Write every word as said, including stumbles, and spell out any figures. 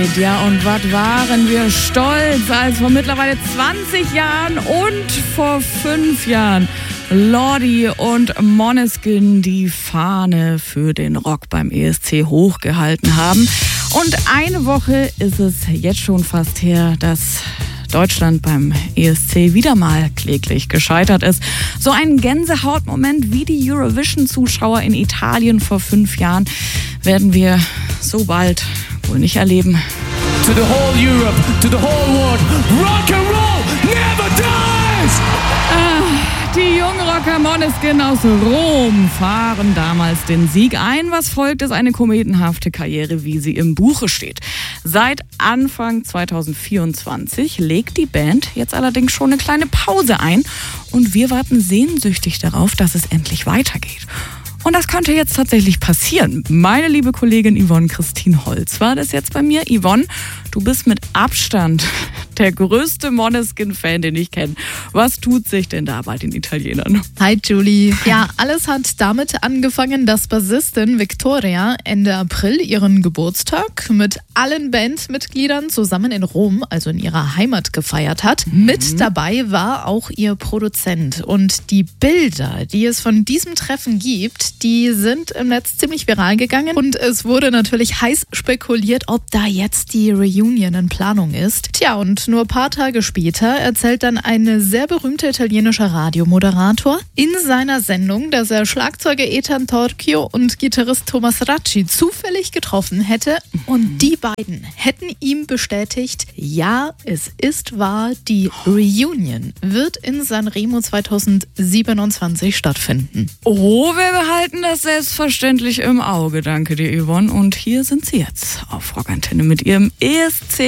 Ja, und was waren wir stolz, als vor mittlerweile zwanzig Jahren und vor fünf Jahren Lordi und Måneskin die Fahne für den Rock beim E S C hochgehalten haben. Und eine Woche ist es jetzt schon fast her, dass Deutschland beim E S C wieder mal kläglich gescheitert ist. So einen Gänsehautmoment wie die Eurovision-Zuschauer in Italien vor fünf Jahren werden wir so bald wohl nicht erleben. To the whole Europe, to the whole world, rock and roll never dies! Ah, die Jungrocker Måneskin aus Rom fahren damals den Sieg ein. Was folgt, ist eine kometenhafte Karriere, wie sie im Buche steht. Seit Anfang zwanzig vierundzwanzig legt die Band jetzt allerdings schon eine kleine Pause ein und wir warten sehnsüchtig darauf, dass es endlich weitergeht. Und das könnte jetzt tatsächlich passieren. Meine liebe Kollegin Yvonne Christine Holz war das jetzt bei mir. Yvonne, du bist mit Abstand der größte Måneskin-Fan, den ich kenne. Was tut sich denn da bei den Italienern? Hi Julie. Ja, alles hat damit angefangen, dass Bassistin Victoria Ende April ihren Geburtstag mit allen Bandmitgliedern zusammen in Rom, also in ihrer Heimat, gefeiert hat. Mhm. Mit dabei war auch ihr Produzent. Und die Bilder, die es von diesem Treffen gibt, die sind im Netz ziemlich viral gegangen. Und es wurde natürlich heiß spekuliert, ob da jetzt die Reunion in Planung ist. Tja, und nur ein paar Tage später erzählt dann ein sehr berühmter italienischer Radiomoderator in seiner Sendung, dass er Schlagzeuger Ethan Torchio und Gitarrist Thomas Racci zufällig getroffen hätte. Und die beiden hätten ihm bestätigt, ja, es ist wahr, die Reunion wird in Sanremo zwanzig siebenundzwanzig stattfinden. Oh, wir behalten das selbstverständlich im Auge. Danke dir, Yvonne. Und hier sind sie jetzt auf Rockantenne mit ihrem E S C